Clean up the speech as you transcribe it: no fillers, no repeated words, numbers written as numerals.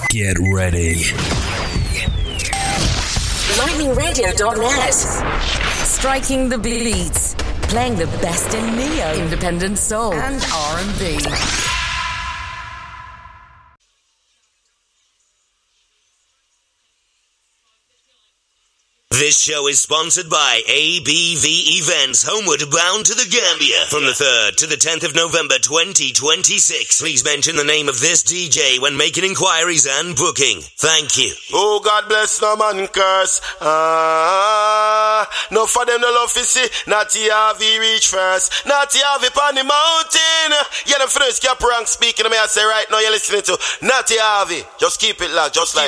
Get ready. LightningRadio.net. Striking the beats. Playing the best in neo, independent soul, and R&B. This show is sponsored by ABV Events, homeward bound to the Gambia. From the 3rd to the 10th of November 2026. Please mention the name of this DJ when making inquiries and booking. Thank you. Oh, God bless no man curse. No for them no love to see. Natty Harvey reach first. Natty Harvey upon the mountain. Yeah, the first cap rank speaking to me, I say right now you're listening to Natty Harvey. Just keep it locked, just like